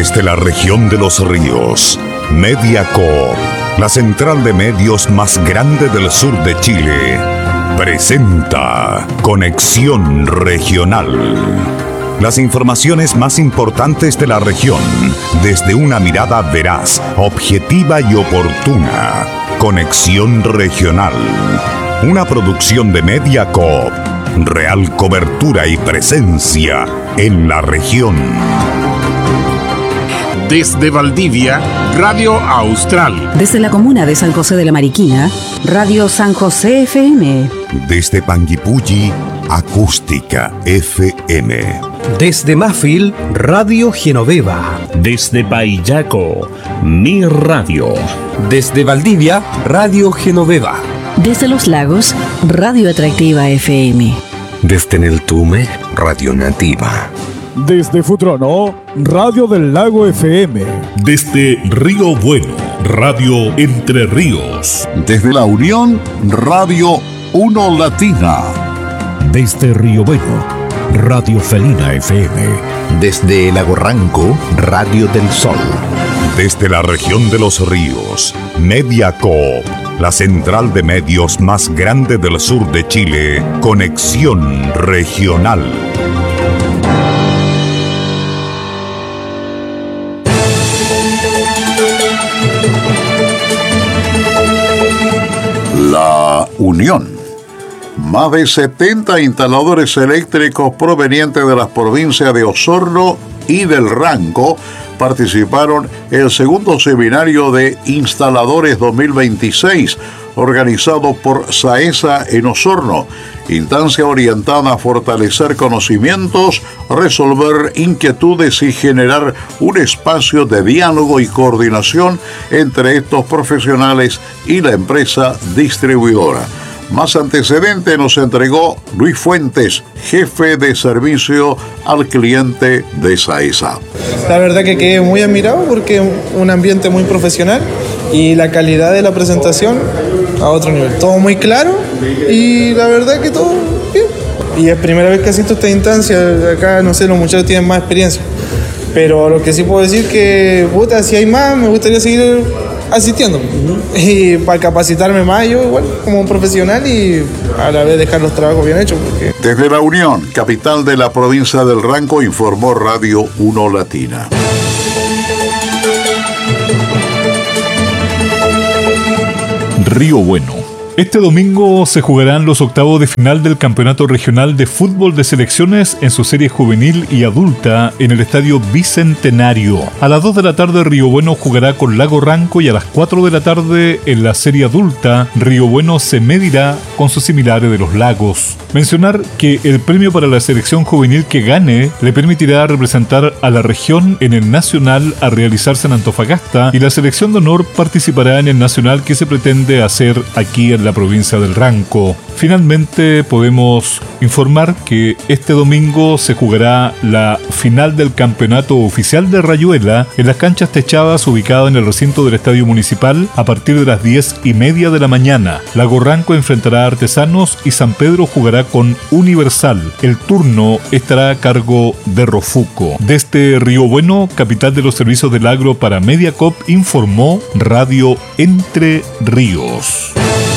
Desde la región de los ríos, Mediacorp, la central de medios más grande del sur de Chile, presenta Conexión Regional. Las informaciones más importantes de la región, desde una mirada veraz, objetiva y oportuna. Conexión Regional, una producción de Mediacorp. Real cobertura y presencia en la región. Desde Valdivia, Radio Austral. Desde la comuna de San José de la Mariquina, Radio San José FM. Desde Panguipulli, Acústica FM. Desde Mafil, Radio Genoveva. Desde Paillaco, Mi Radio. Desde Valdivia, Radio Genoveva. Desde Los Lagos, Radio Atractiva FM. Desde Neltume, Radio Nativa. Desde Futrono, Radio del Lago FM. Desde Río Bueno, Radio Entre Ríos. Desde La Unión, Radio Uno Latina. Desde Río Bueno, Radio Felina FM. Desde Lago Ranco, Radio del Sol. Desde la región de los ríos, Mediacorp, la central de medios más grande del sur de Chile, Conexión Regional. La Unión. Más de 70 instaladores eléctricos provenientes de las provincias de Osorno y del Ranco participaron en el segundo seminario de Instaladores 2026, organizado por SAESA en Osorno, instancia orientada a fortalecer conocimientos, resolver inquietudes y generar un espacio de diálogo y coordinación entre estos profesionales y la empresa distribuidora. Más antecedente nos entregó Luis Fuentes, jefe de servicio al cliente de SAESA. La verdad que quedé muy admirado porque es un ambiente muy profesional y la calidad de la presentación a otro nivel. Todo muy claro y la verdad que todo bien. Y es primera vez que asisto a esta instancia. Acá, no sé, los muchachos tienen más experiencia. Pero lo que sí puedo decir que, si hay más, me gustaría seguir asistiendo. Y para capacitarme más yo, igual, como un profesional y a la vez dejar los trabajos bien hechos. Porque... Desde La Unión, capital de la provincia del Ranco, informó Radio Uno Latina. Río Bueno. Este domingo se jugarán los octavos de final del Campeonato Regional de Fútbol de Selecciones en su serie juvenil y adulta en el Estadio Bicentenario. A las 2 de la tarde Río Bueno jugará con Lago Ranco y a las 4 de la tarde en la serie adulta Río Bueno se medirá con sus similares de los Lagos. Mencionar que el premio para la selección juvenil que gane le permitirá representar a la región en el nacional a realizarse en Antofagasta y la selección de honor participará en el nacional que se pretende hacer aquí en la provincia del Ranco. Finalmente podemos informar que este domingo se jugará la final del campeonato oficial de Rayuela en las canchas techadas ubicadas en el recinto del Estadio Municipal a partir de las 10:30 de la mañana. Lago Ranco enfrentará a Artesanos y San Pedro jugará con Universal. El turno estará a cargo de Rofuco. Desde Río Bueno, capital de los servicios del agro para Mediacorp, informó Radio Entre Ríos.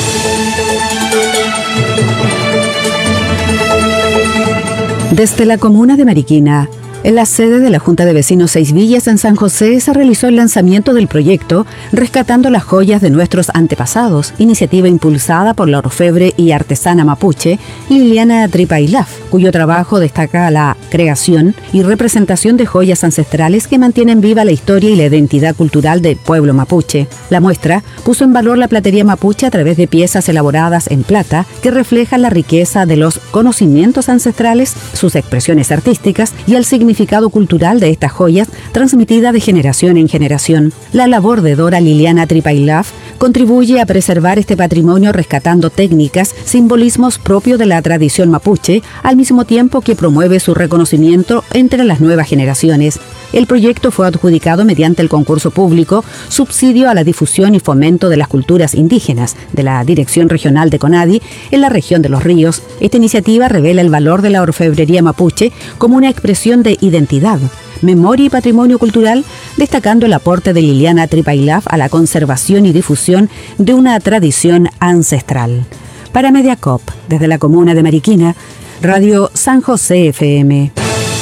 Desde la comuna de Mariquina, en la sede de la Junta de Vecinos Seis Villas en San José se realizó el lanzamiento del proyecto Rescatando las joyas de nuestros antepasados, iniciativa impulsada por la orfebre y artesana mapuche Liliana Tripailaf, cuyo trabajo destaca la creación y representación de joyas ancestrales que mantienen viva la historia y la identidad cultural del pueblo mapuche. La muestra puso en valor la platería mapuche a través de piezas elaboradas en plata que reflejan la riqueza de los conocimientos ancestrales, sus expresiones artísticas y el significado cultural de estas joyas transmitida de generación en generación. La labor de Dora Liliana Tripailaf contribuye a preservar este patrimonio rescatando técnicas, simbolismos propios de la tradición mapuche, al mismo tiempo que promueve su reconocimiento entre las nuevas generaciones. El proyecto fue adjudicado mediante el concurso público Subsidio a la difusión y fomento de las culturas indígenas de la Dirección Regional de CONADI en la región de Los Ríos. Esta iniciativa revela el valor de la orfebrería mapuche como una expresión de identidad, Memoria y Patrimonio Cultural, destacando el aporte de Liliana Tripailaf a la conservación y difusión de una tradición ancestral. Para Mediacop, desde la comuna de Mariquina, Radio San José FM.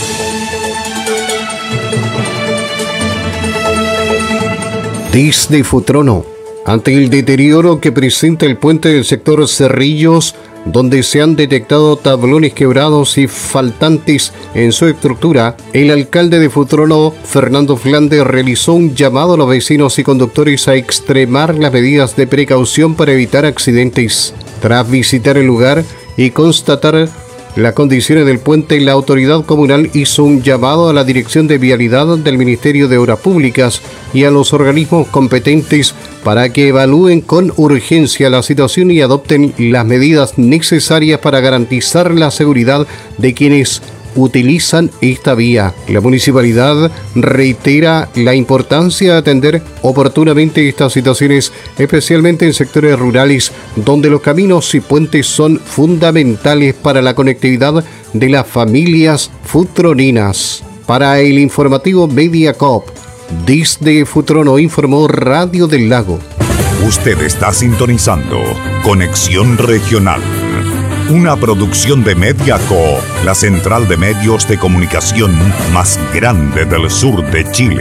Desde Futrono, ante el deterioro que presenta el puente del sector Cerrillos, donde se han detectado tablones quebrados y faltantes en su estructura, el alcalde de Futrono, Fernando Flandes, realizó un llamado a los vecinos y conductores a extremar las medidas de precaución para evitar accidentes. Tras visitar el lugar y constatar las condiciones del puente, la autoridad comunal hizo un llamado a la Dirección de Vialidad del Ministerio de Obras Públicas y a los organismos competentes para que evalúen con urgencia la situación y adopten las medidas necesarias para garantizar la seguridad de quienes utilizan esta vía. La municipalidad reitera la importancia de atender oportunamente estas situaciones, especialmente en sectores rurales, donde los caminos y puentes son fundamentales para la conectividad de las familias futroninas. Para el informativo Mediacop, desde Futrono informó Radio del Lago. Usted está sintonizando Conexión Regional, una producción de Mediacop, la central de medios de comunicación más grande del sur de Chile.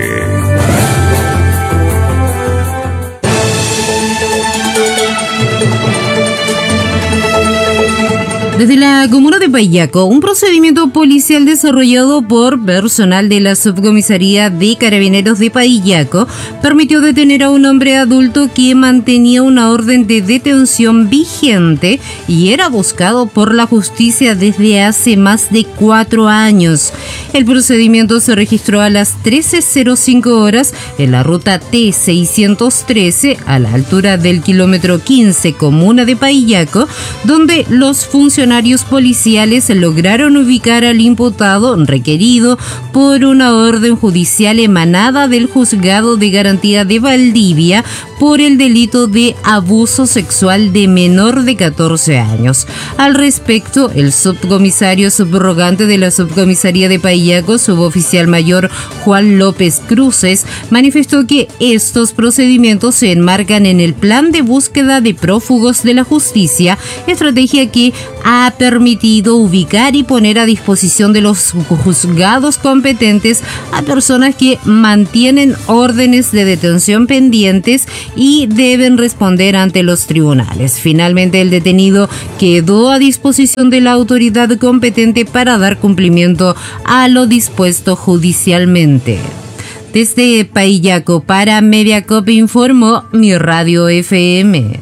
Desde la comuna de Paillaco, un procedimiento policial desarrollado por personal de la Subcomisaría de Carabineros de Paillaco permitió detener a un hombre adulto que mantenía una orden de detención vigente y era buscado por la justicia desde hace más de 4 años. El procedimiento se registró a las 13:05 horas en la ruta T613 a la altura del kilómetro 15, comuna de Paillaco, donde los funcionarios policiales lograron ubicar al imputado requerido por una orden judicial emanada del Juzgado de Garantía de Valdivia por el delito de abuso sexual de menor de 14 años. Al respecto, el subcomisario subrogante de la Subcomisaría de Paillaco, suboficial mayor Juan López Cruces, manifestó que estos procedimientos se enmarcan en el plan de búsqueda de prófugos de la justicia, estrategia que ha permitido ubicar y poner a disposición de los juzgados competentes a personas que mantienen órdenes de detención pendientes y deben responder ante los tribunales. Finalmente, el detenido quedó a disposición de la autoridad competente para dar cumplimiento a lo dispuesto judicialmente. Desde Paillaco para Mediacop informó Mi Radio FM.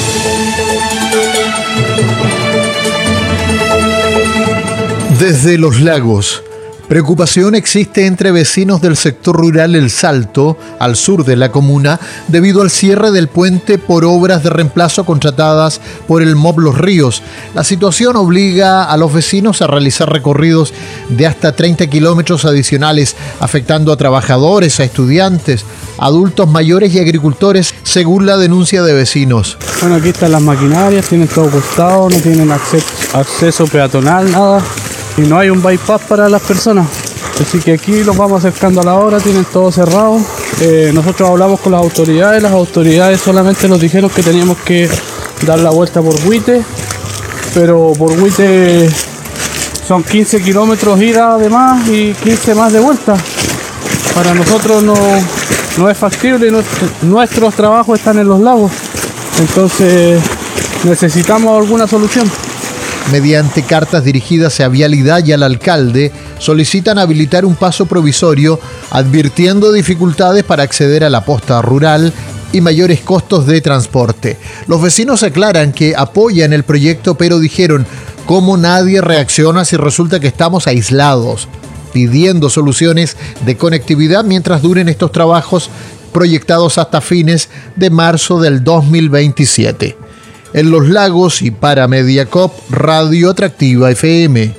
Desde Los Lagos, preocupación existe entre vecinos del sector rural El Salto, al sur de la comuna, debido al cierre del puente por obras de reemplazo contratadas por el MOB Los Ríos. La situación obliga a los vecinos a realizar recorridos de hasta 30 kilómetros adicionales, afectando a trabajadores, a estudiantes, adultos mayores y agricultores, según la denuncia de vecinos. Bueno, aquí están las maquinarias, tienen todo costado, no tienen acceso peatonal, nada. Y no hay un bypass para las personas, así que aquí los vamos acercando a la hora, tienen todo cerrado. Nosotros hablamos con las autoridades solamente nos dijeron que teníamos que dar la vuelta por Huite, pero por Huite son 15 kilómetros ida además y 15 más de vuelta. Para nosotros no es factible, nuestros trabajos están en Los Lagos, entonces necesitamos alguna solución. Mediante cartas dirigidas a Vialidad y al alcalde, solicitan habilitar un paso provisorio, advirtiendo dificultades para acceder a la posta rural y mayores costos de transporte. Los vecinos aclaran que apoyan el proyecto, pero dijeron, ¿cómo nadie reacciona si resulta que estamos aislados? Pidiendo soluciones de conectividad mientras duren estos trabajos proyectados hasta fines de marzo del 2027. En Los Lagos y para Mediacop, Radio Atractiva FM.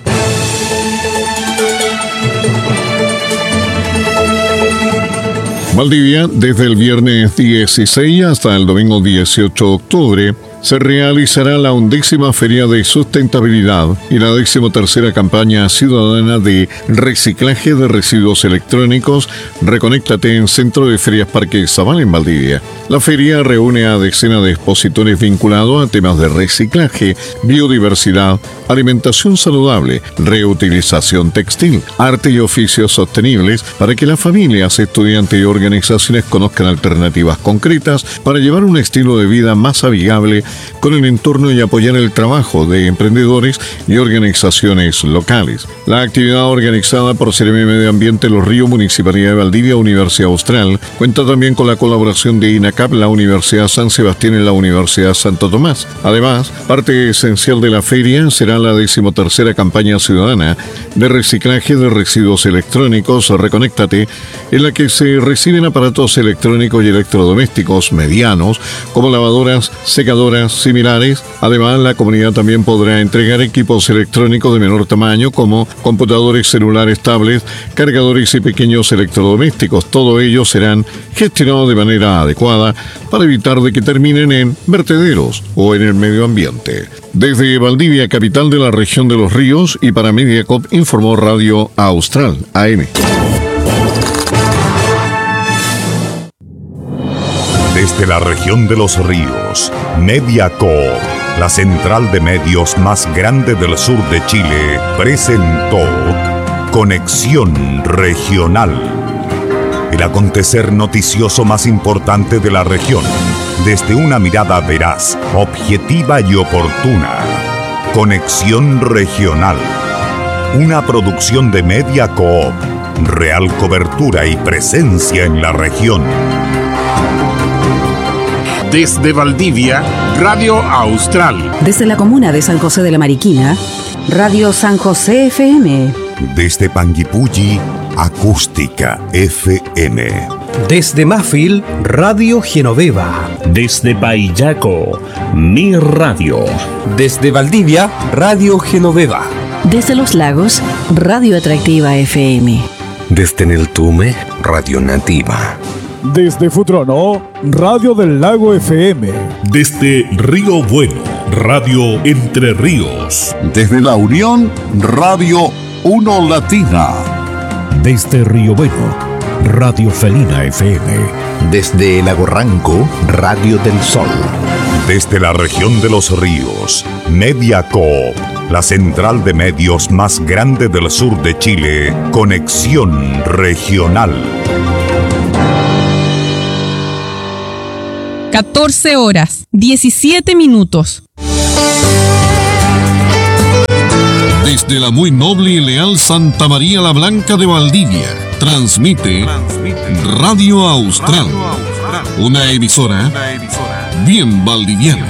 Valdivia, desde el viernes 16 hasta el domingo 18 de octubre, se realizará la 11ª Feria de Sustentabilidad y la 13ª campaña ciudadana de reciclaje de residuos electrónicos Reconéctate en Centro de Ferias Parque Zabal en Valdivia. La feria reúne a decenas de expositores vinculados a temas de reciclaje, biodiversidad, alimentación saludable, reutilización textil, arte y oficios sostenibles para que las familias, estudiantes y organizaciones conozcan alternativas concretas para llevar un estilo de vida más amigable con el entorno y apoyar el trabajo de emprendedores y organizaciones locales. La actividad organizada por Seremi Medio Ambiente Los Ríos, Municipalidad de Valdivia, Universidad Austral, cuenta también con la colaboración de INACAP, la Universidad San Sebastián y la Universidad Santo Tomás. Además, parte esencial de la feria será la 13ª campaña ciudadana de reciclaje de residuos electrónicos Reconéctate, en la que se reciben aparatos electrónicos y electrodomésticos medianos como lavadoras, secadoras, similares. Además, la comunidad también podrá entregar equipos electrónicos de menor tamaño como computadores, celulares, tablets, cargadores y pequeños electrodomésticos. Todos ellos serán gestionados de manera adecuada para evitar de que terminen en vertederos o en el medio ambiente. Desde Valdivia, capital de la región de Los Ríos, y para Mediacorp informó Radio Austral AM. Desde la región de Los Ríos, Mediacorp, la central de medios más grande del sur de Chile, presentó Conexión Regional, el acontecer noticioso más importante de la región, desde una mirada veraz, objetiva y oportuna. Conexión Regional, una producción de Mediacorp, real cobertura y presencia en la región. Desde Valdivia, Radio Austral. Desde la comuna de San José de la Mariquina, Radio San José FM. Desde Panguipulli, Acústica FM. Desde Mafil, Radio Genoveva. Desde Paillaco, Mi Radio. Desde Valdivia, Radio Genoveva. Desde Los Lagos, Radio Atractiva FM. Desde Neltume, Radio Nativa. Desde Futrono, Radio del Lago FM. Desde Río Bueno, Radio Entre Ríos. Desde La Unión, Radio Uno Latina. Desde Río Bueno, Radio Felina FM. Desde Lago Ranco, Radio del Sol. Desde la región de Los Ríos, Mediacorp, la central de medios más grande del sur de Chile, Conexión Regional. 14 horas, 17 minutos. Desde la muy noble y leal Santa María la Blanca de Valdivia, transmite Radio Austral, una emisora bien valdiviana.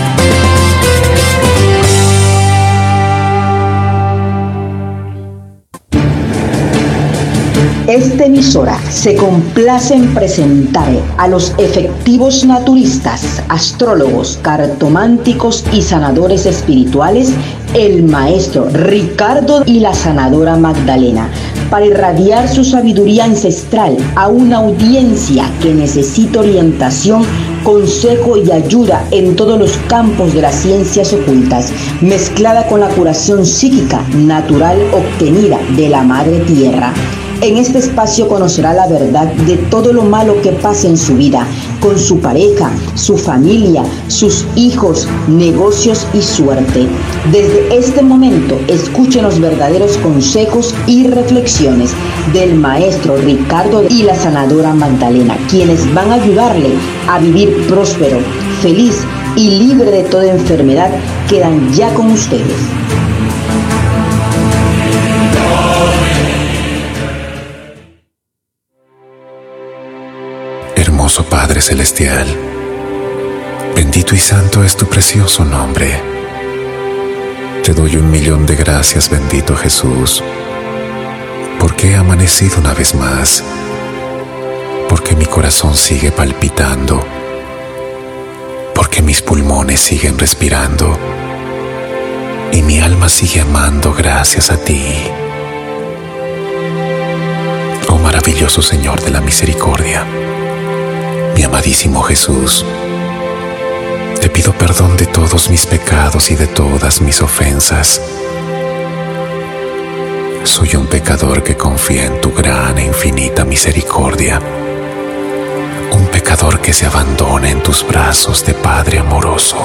Esta emisora se complace en presentar a los efectivos naturistas, astrólogos, cartománticos y sanadores espirituales, el maestro Ricardo y la sanadora Magdalena, para irradiar su sabiduría ancestral a una audiencia que necesita orientación, consejo y ayuda en todos los campos de las ciencias ocultas, mezclada con la curación psíquica natural obtenida de la Madre Tierra. En este espacio conocerá la verdad de todo lo malo que pasa en su vida, con su pareja, su familia, sus hijos, negocios y suerte. Desde este momento, escuchen los verdaderos consejos y reflexiones del maestro Ricardo y la sanadora Magdalena, quienes van a ayudarle a vivir próspero, feliz y libre de toda enfermedad. Quedan ya con ustedes. Hermoso Padre Celestial, bendito y santo es tu precioso nombre. Te doy 1.000.000 de gracias, bendito Jesús, porque he amanecido una vez más, porque mi corazón sigue palpitando, porque mis pulmones siguen respirando y mi alma sigue amando gracias a ti. Oh maravilloso Señor de la misericordia, mi amadísimo Jesús, Te pido perdón de todos mis pecados y de todas mis ofensas. Soy un pecador que confía en tu gran e infinita misericordia. Un pecador que se abandona en tus brazos de Padre amoroso.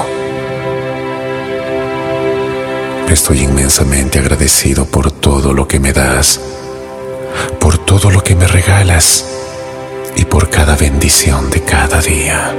Estoy inmensamente agradecido por todo lo que me das, por todo lo que me regalas y por cada bendición de cada día.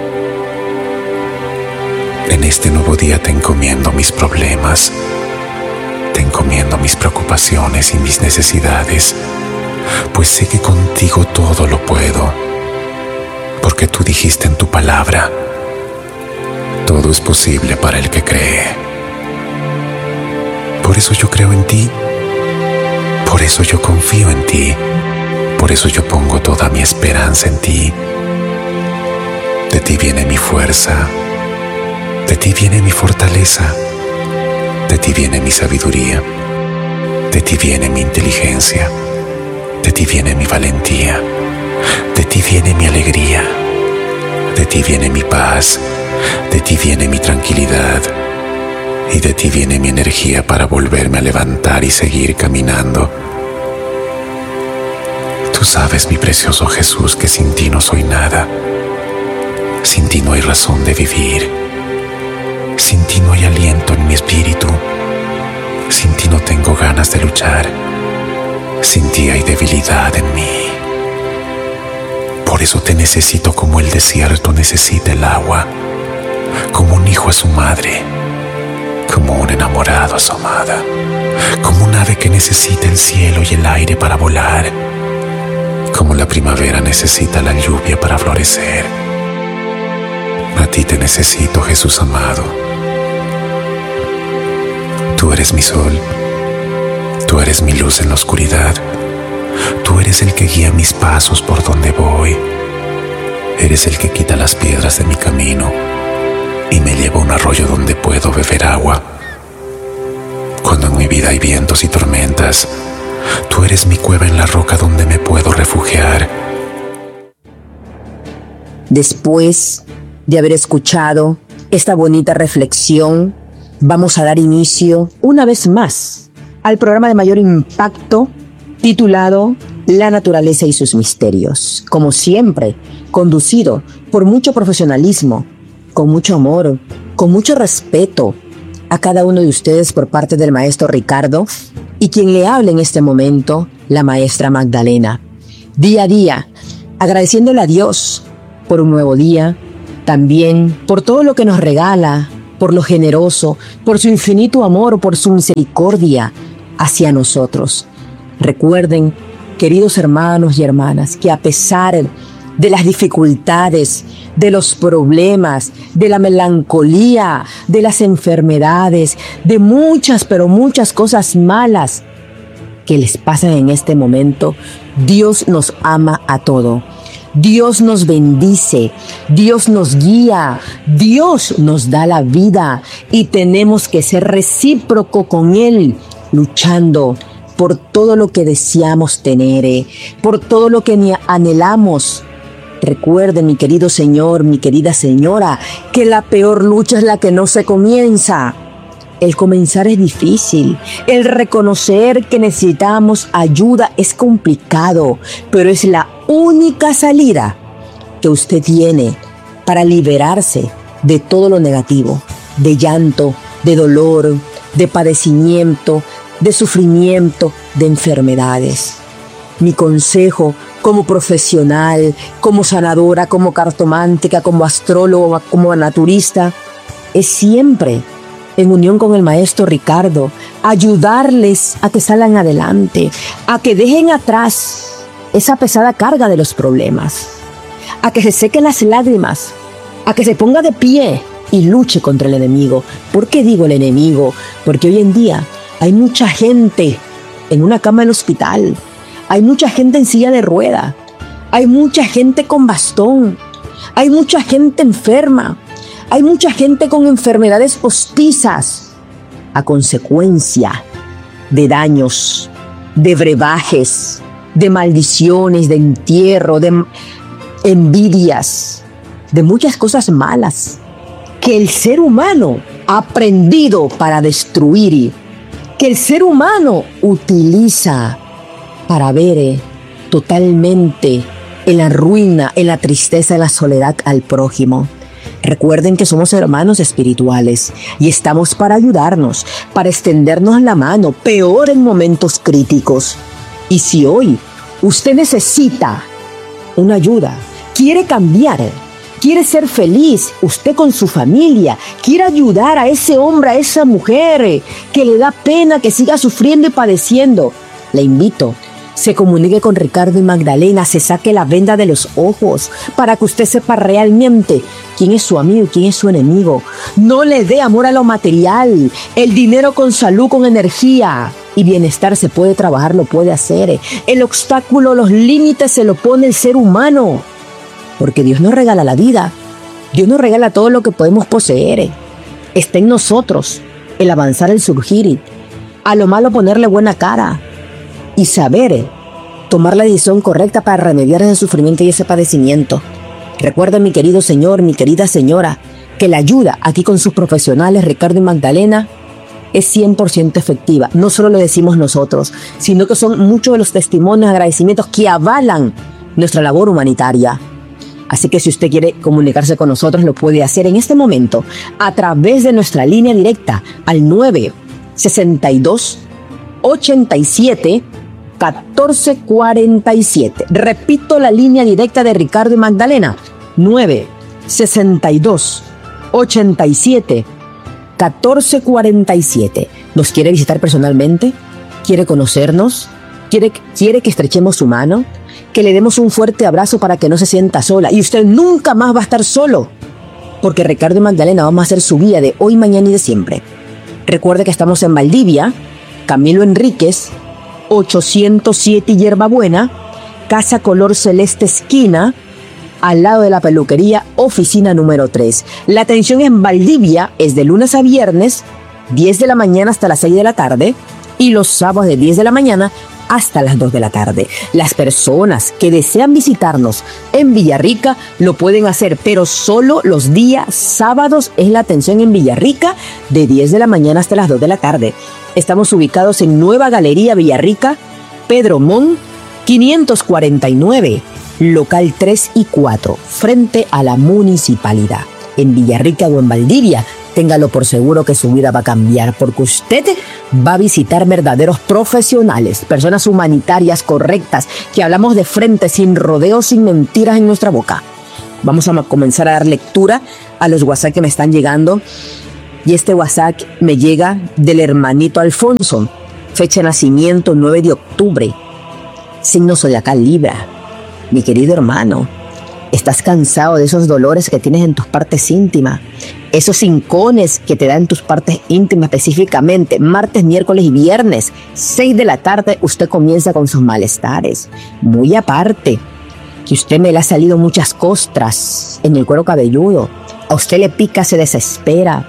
En este nuevo día te encomiendo mis problemas, te encomiendo mis preocupaciones y mis necesidades, pues sé que contigo todo lo puedo, porque tú dijiste en tu palabra, todo es posible para el que cree. Por eso yo creo en ti, por eso yo confío en ti, por eso yo pongo toda mi esperanza en ti. De ti viene mi fuerza, de ti viene mi fortaleza, de ti viene mi sabiduría, de ti viene mi inteligencia, de ti viene mi valentía, de ti viene mi alegría, de ti viene mi paz, de ti viene mi tranquilidad. Y de ti viene mi energía para volverme a levantar y seguir caminando. Tú sabes, mi precioso Jesús, que sin ti no soy nada. Sin ti no hay razón de vivir. Sin ti no hay aliento en mi espíritu. Sin ti no tengo ganas de luchar. Sin ti hay debilidad en mí. Por eso te necesito como el desierto necesita el agua, como un hijo a su madre, como un enamorado a su amada, como un ave que necesita el cielo y el aire para volar, como la primavera necesita la lluvia para florecer. A ti te necesito, Jesús amado. Tú eres mi sol, tú eres mi luz en la oscuridad, tú eres el que guía mis pasos por donde voy, eres el que quita las piedras de mi camino y me lleva a un arroyo donde puedo beber agua. Cuando en mi vida hay vientos y tormentas, tú eres mi cueva en la roca donde me puedo refugiar. Después de haber escuchado esta bonita reflexión, vamos a dar inicio una vez más al programa de mayor impacto titulado La naturaleza y sus misterios. Como siempre, conducido por mucho profesionalismo, con mucho amor, con mucho respeto a cada uno de ustedes por parte del maestro Ricardo y quien le habla en este momento, la maestra Magdalena. Día a día, agradeciéndole a Dios por un nuevo día, también por todo lo que nos regala, por lo generoso, por su infinito amor, por su misericordia hacia nosotros. Recuerden, queridos hermanos y hermanas, que a pesar de las dificultades, de los problemas, de la melancolía, de las enfermedades, de muchas, pero muchas cosas malas que les pasan en este momento, Dios nos ama a todo. Dios nos bendice, Dios nos guía, Dios nos da la vida y tenemos que ser recíproco con Él, luchando por todo lo que deseamos tener, por todo lo que anhelamos. Recuerden, mi querido señor, mi querida señora, que la peor lucha es la que no se comienza. El comenzar es difícil, el reconocer que necesitamos ayuda es complicado, pero es la única salida que usted tiene para liberarse de todo lo negativo, de llanto, de dolor, de padecimiento, de sufrimiento, de enfermedades. Mi consejo como profesional, como sanadora, como cartomántica, como astróloga, como naturista, es siempre, en unión con el maestro Ricardo, ayudarles a que salgan adelante, a que dejen atrás esa pesada carga de los problemas, a que se sequen las lágrimas, a que se ponga de pie y luche contra el enemigo. ¿Por qué digo el enemigo? Porque hoy en día hay mucha gente en una cama del hospital, hay mucha gente en silla de rueda, hay mucha gente con bastón, hay mucha gente enferma, hay mucha gente con enfermedades postizas a consecuencia de daños, de brebajes, de maldiciones, de entierro, de envidias, de muchas cosas malas que el ser humano ha aprendido para destruir, que el ser humano utiliza para ver totalmente en la ruina, en la tristeza, en la soledad al prójimo. Recuerden que somos hermanos espirituales y estamos para ayudarnos, para extendernos la mano, peor en momentos críticos. Y si hoy usted necesita una ayuda, quiere cambiar, quiere ser feliz, usted con su familia, quiere ayudar a ese hombre, a esa mujer que le da pena que siga sufriendo y padeciendo, le invito, se comunique con Ricardo y Magdalena, se saque la venda de los ojos para que usted sepa realmente quién es su amigo y quién es su enemigo. No le dé amor a lo material, el dinero con salud, con energía y bienestar se puede trabajar, lo puede hacer. El obstáculo, los límites se lo pone el ser humano, porque Dios nos regala la vida, Dios nos regala todo lo que podemos poseer. Está en nosotros el avanzar, el surgir, a lo malo ponerle buena cara y saber tomar la decisión correcta para remediar ese sufrimiento y ese padecimiento. Recuerda, mi querido señor, mi querida señora, que la ayuda aquí con sus profesionales, Ricardo y Magdalena, es 100% efectiva. No solo lo decimos nosotros, sino que son muchos de los testimonios, agradecimientos que avalan nuestra labor humanitaria. Así que si usted quiere comunicarse con nosotros, lo puede hacer en este momento a través de nuestra línea directa al 962 87 1447. Repito la línea directa de Ricardo y Magdalena, 962 87 1447. ¿Nos quiere visitar personalmente? ¿Quiere conocernos? ¿Quiere que estrechemos su mano? Que le demos un fuerte abrazo para que no se sienta sola. Y usted nunca más va a estar solo, porque Ricardo y Magdalena vamos a hacer su guía de hoy, mañana y de siempre. Recuerde que estamos en Valdivia, Camilo Enríquez, 807 Hierbabuena, Casa Color Celeste esquina, al lado de la peluquería, oficina número 3. La atención en Valdivia es de lunes a viernes, 10 de la mañana hasta las 6 de la tarde, y los sábados de 10 de la mañana hasta las 2 de la tarde. Las personas que desean visitarnos en Villarrica lo pueden hacer, pero solo los días sábados es la atención en Villarrica de 10 de la mañana hasta las 2 de la tarde. Estamos ubicados en Nueva Galería Villarrica, Pedro Mon, 549, local 3 y 4, frente a la municipalidad. En Villarrica o en Valdivia, téngalo por seguro que su vida va a cambiar, porque usted va a visitar verdaderos profesionales, personas humanitarias correctas, que hablamos de frente, sin rodeos, sin mentiras en nuestra boca. Vamos a comenzar a dar lectura a los WhatsApp que me están llegando. Y este WhatsApp me llega del hermanito Alfonso, fecha de nacimiento 9 de octubre, signo zodiacal Libra. Mi querido hermano, ¿estás cansado de esos dolores que tienes en tus partes íntimas? Esos hincones que te dan tus partes íntimas específicamente, martes, miércoles y viernes, 6 de la tarde, usted comienza con sus malestares. Muy aparte, que usted me le ha salido muchas costras en el cuero cabelludo, a usted le pica, se desespera.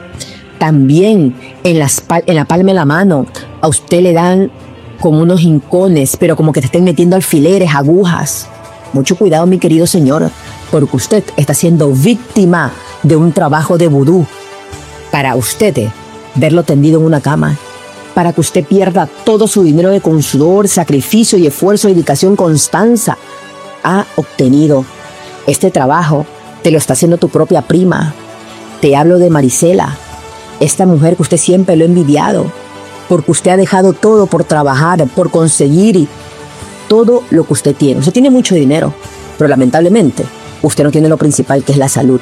También en la palma de la mano, a usted le dan como unos hincones, pero como que te estén metiendo alfileres, agujas. Mucho cuidado, mi querido señor, porque usted está siendo víctima de un trabajo de vudú para usted verlo tendido en una cama, para que usted pierda todo su dinero de con sudor, sacrificio y esfuerzo, dedicación, constancia ha obtenido. Este trabajo te lo está haciendo tu propia prima. Te hablo de Marisela, esta mujer que usted siempre lo ha envidiado, porque usted ha dejado todo por trabajar, por conseguir todo lo que usted tiene. Usted tiene mucho dinero, pero lamentablemente usted no tiene lo principal, que es la salud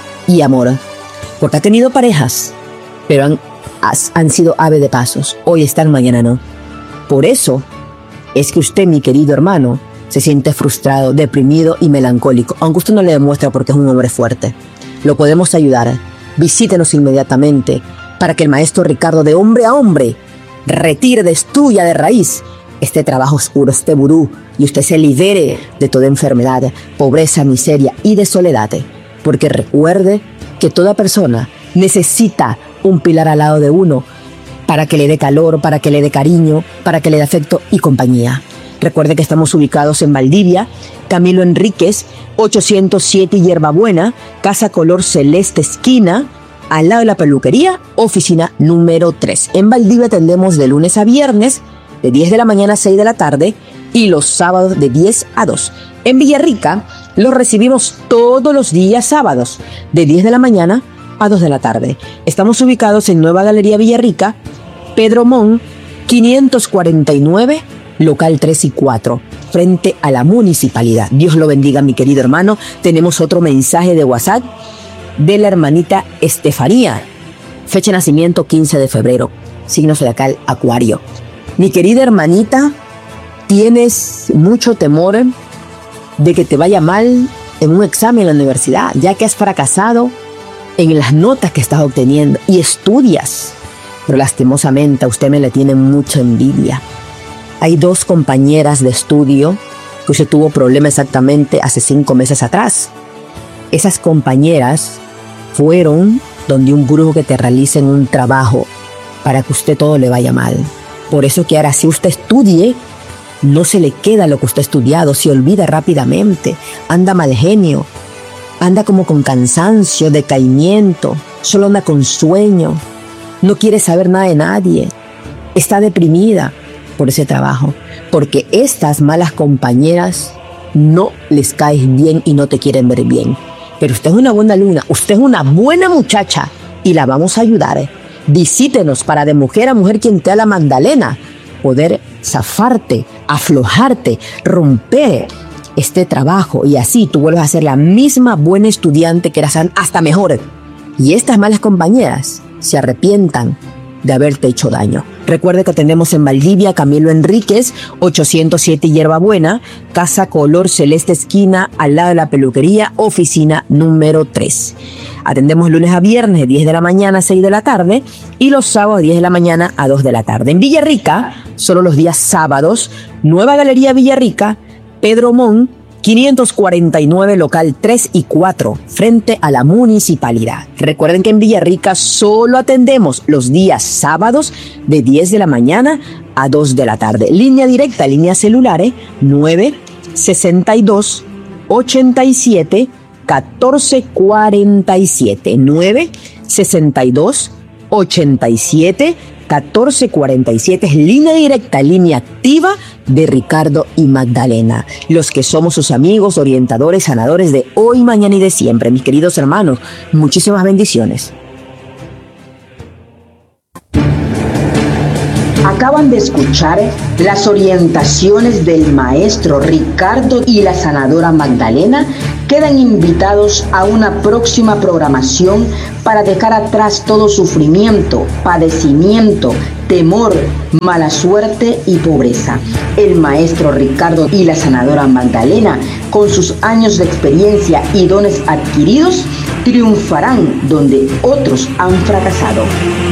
y amor, porque ha tenido parejas, pero han sido ave de pasos. Hoy están, mañana no. Por eso es que usted, mi querido hermano, se siente frustrado, deprimido y melancólico, aunque usted no le demuestra, porque es un hombre fuerte. Lo podemos ayudar. Visítenos inmediatamente para que el maestro Ricardo, de hombre a hombre, retire, destruya de raíz este trabajo oscuro, este vudú, y usted se libere de toda enfermedad, pobreza, miseria y de soledad. Porque recuerde que toda persona necesita un pilar al lado de uno para que le dé calor, para que le dé cariño, para que le dé afecto y compañía. Recuerde que estamos ubicados en Valdivia, Camilo Enríquez, 807 Hierbabuena, Casa Color Celeste esquina, al lado de la peluquería, oficina número 3. En Valdivia atendemos de lunes a viernes, de 10 de la mañana a 6 de la tarde, y los sábados de 10 a 2. En Villarrica los recibimos todos los días sábados, de 10 de la mañana a 2 de la tarde. Estamos ubicados en Nueva Galería Villarrica, Pedro Mon, 549, local 3 y 4, frente a la municipalidad. Dios lo bendiga, mi querido hermano. Tenemos otro mensaje de WhatsApp de la hermanita Estefanía. Fecha de nacimiento 15 de febrero, signo zodiacal Acuario. Mi querida hermanita, tienes mucho temor de que te vaya mal en un examen en la universidad, ya que has fracasado en las notas que estás obteniendo y estudias. Pero lastimosamente a usted me le tiene mucha envidia. Hay 2 compañeras de estudio que usted tuvo problemas exactamente hace 5 meses atrás. Esas compañeras fueron donde un brujo que te realicen un trabajo para que usted todo le vaya mal. Por eso que ahora si usted estudie, no se le queda lo que usted ha estudiado, se olvida rápidamente, anda mal genio, anda como con cansancio, decaimiento, solo anda con sueño, no quiere saber nada de nadie, está deprimida por ese trabajo, porque estas malas compañeras no les caes bien y no te quieren ver bien. Pero usted es una buena alumna, usted es una buena muchacha y la vamos a ayudar. Visítenos para de mujer a mujer quien te da la Magdalena, poder zafarte, aflojarte, romper este trabajo y así tú vuelves a ser la misma buena estudiante que eras hasta mejor. Y estas malas compañeras se arrepientan de haberte hecho daño. Recuerde que tenemos en Valdivia, Camilo Enríquez, 807 Hierbabuena, casa color celeste esquina, al lado de la peluquería, oficina número 3. Atendemos lunes a viernes de 10 de la mañana a 6 de la tarde y los sábados de 10 de la mañana a 2 de la tarde. En Villarrica, solo los días sábados, Nueva Galería Villarrica, Pedro Mon, 549, local 3 y 4, frente a la municipalidad. Recuerden que en Villarrica solo atendemos los días sábados de 10 de la mañana a 2 de la tarde. Línea directa, líneas celulares 962 87 1447, 962 87 1447 es línea directa, línea activa de Ricardo y Magdalena. Los que somos sus amigos, orientadores, sanadores de hoy, mañana y de siempre. Mis queridos hermanos, muchísimas bendiciones. Acaban de escuchar las orientaciones del maestro Ricardo y la sanadora Magdalena. Quedan invitados a una próxima programación para dejar atrás todo sufrimiento, padecimiento, temor, mala suerte y pobreza. El maestro Ricardo y la sanadora Magdalena, con sus años de experiencia y dones adquiridos, triunfarán donde otros han fracasado.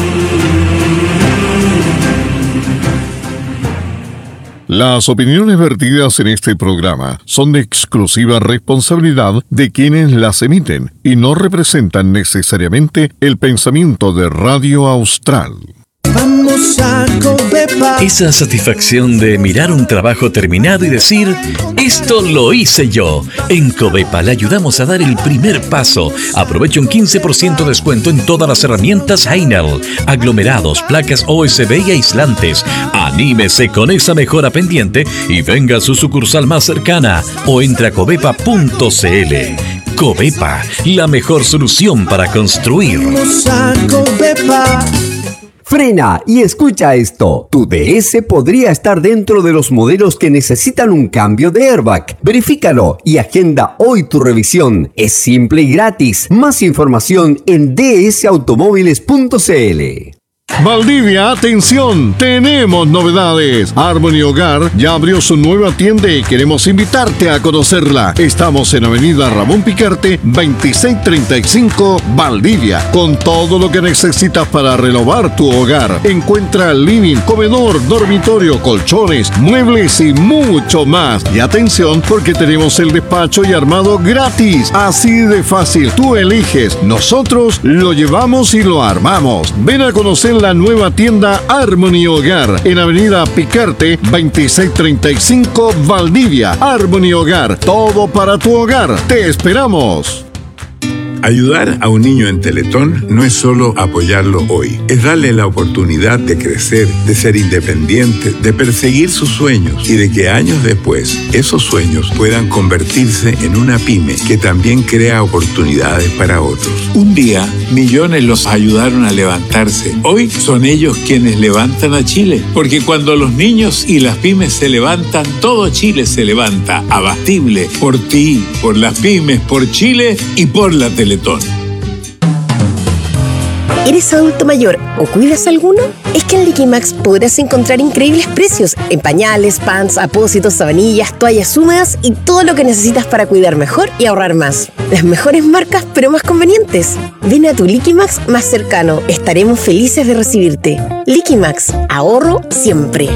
Las opiniones vertidas en este programa son de exclusiva responsabilidad de quienes las emiten y no representan necesariamente el pensamiento de Radio Austral. Vamos a Covepa. Esa satisfacción de mirar un trabajo terminado y decir, esto lo hice yo. En Covepa le ayudamos a dar el primer paso. Aproveche un 15% de descuento en todas las herramientas Heinel, aglomerados, placas OSB y aislantes. Anímese con esa mejora pendiente y venga a su sucursal más cercana o entre a covepa.cl. Covepa, la mejor solución para construir. Vamos a Covepa. Frena y escucha esto. Tu DS podría estar dentro de los modelos que necesitan un cambio de airbag. Verifícalo y agenda hoy tu revisión. Es simple y gratis. Más información en dsautomóviles.cl. Valdivia, atención, tenemos novedades. Harmony Hogar ya abrió su nueva tienda y queremos invitarte a conocerla. Estamos en Avenida Ramón Picarte, 2635, Valdivia, con todo lo que necesitas para renovar tu hogar. Encuentra living, comedor, dormitorio, colchones, muebles y mucho más. Y atención, porque tenemos el despacho y armado gratis. Así de fácil, tú eliges, nosotros lo llevamos y lo armamos. Ven a conocer la nueva tienda Harmony Hogar en Avenida Picarte 2635 Valdivia. Harmony Hogar, todo para tu hogar. Te esperamos. Ayudar a un niño en Teletón no es solo apoyarlo hoy, es darle la oportunidad de crecer, de ser independiente, de perseguir sus sueños y de que años después esos sueños puedan convertirse en una pyme que también crea oportunidades para otros. Un día, millones los ayudaron a levantarse. Hoy son ellos quienes levantan a Chile, porque cuando los niños y las pymes se levantan, todo Chile se levanta. Abastible, por ti, por las pymes, por Chile y por la Teletón. ¿Eres adulto mayor o cuidas alguno? Es que en Liquimax podrás encontrar increíbles precios en pañales, pants, apósitos, sabanillas, toallas húmedas y todo lo que necesitas para cuidar mejor y ahorrar más. Las mejores marcas, pero más convenientes. Ven a tu Liquimax más cercano. Estaremos felices de recibirte. Liquimax, ahorro siempre.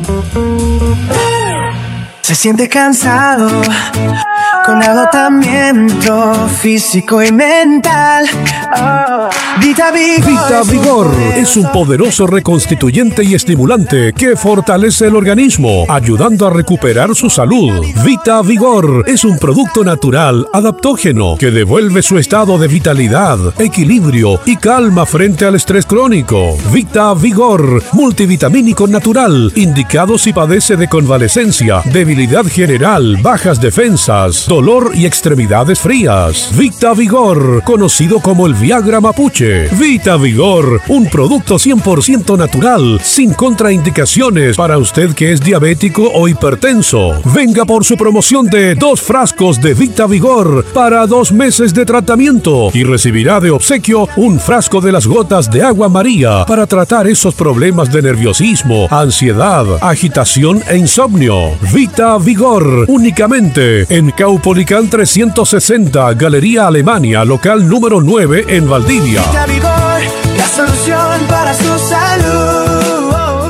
Se siente cansado, con agotamiento físico y mental. Vita Vigor es un poderoso reconstituyente y estimulante que fortalece el organismo, ayudando a recuperar su salud. Vita Vigor es un producto natural, adaptógeno, que devuelve su estado de vitalidad, equilibrio y calma frente al estrés crónico. Vita Vigor, multivitamínico natural, indicado si padece de convalecencia, debilidad general, bajas defensas, dolor y extremidades frías. Vita Vigor, conocido como el Viagra mapuche. Vita Vigor, un producto 100% natural, sin contraindicaciones para usted que es diabético o hipertenso. Venga por su promoción de 2 frascos de Vita Vigor para 2 meses de tratamiento y recibirá de obsequio un frasco de las gotas de agua María para tratar esos problemas de nerviosismo, ansiedad, agitación e insomnio. Vita Vigor, únicamente en Caupolicán 360, Galería Alemania, local número 9 en Valdivia. Vita Vigor, la solución para su salud.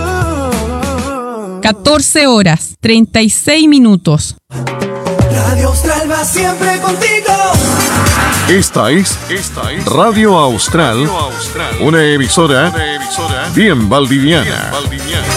14 horas, 36 minutos. Radio Austral va siempre contigo. Esta es Radio Austral, una emisora bien valdiviana.